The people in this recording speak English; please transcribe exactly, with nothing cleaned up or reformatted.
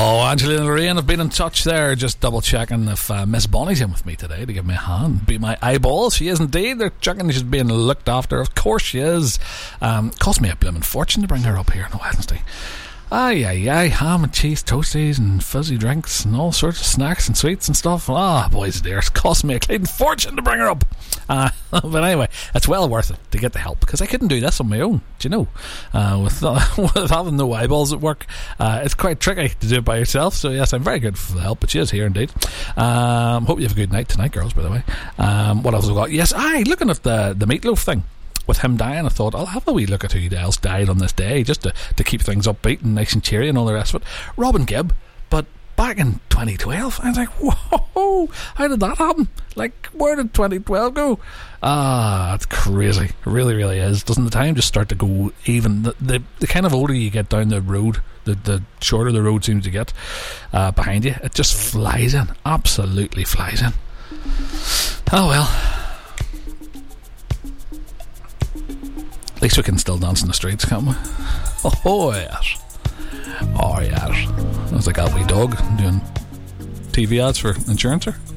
Oh, Angelina and Lorraine have been in touch there, just double checking if uh, Miss Bonnie's in with me today to give me a hand. Be my eyeballs. She is indeed. They're checking she's being looked after. Of course she is. Um, cost me a blooming fortune to bring her up here on a Wednesday. Aye, aye, aye, ham and cheese, toasties and fizzy drinks and all sorts of snacks and sweets and stuff. Ah, boys dear, it's cost me a clean fortune to bring her up. Uh, but anyway, it's well worth it to get the help, because I couldn't do this on my own, do you know? Uh, with, uh, with having no eyeballs at work, uh, it's quite tricky to do it by yourself. So yes, I'm very good for the help, but she is here indeed. Um, hope you have a good night tonight, girls, by the way. Um, what else have we got? Yes, aye, looking at the, the meatloaf thing. With him dying, I thought I'll have a wee look at who else died on this day, just to, to keep things upbeat and nice and cheery and all the rest of it. Robin Gibb, but back in twenty twelve, I was like, whoa, how did that happen? Like, where did twenty twelve go? Ah, it's crazy. It really, really is. Doesn't the time just start to go even? The, the, the kind of older you get down the road, the, the shorter the road seems to get uh, behind you. It just flies in. Absolutely flies in. Oh well. At least we can still dance in the streets, can't we? Oh, yes. Oh, yes. That was like that wee dog doing T V ads for insurance.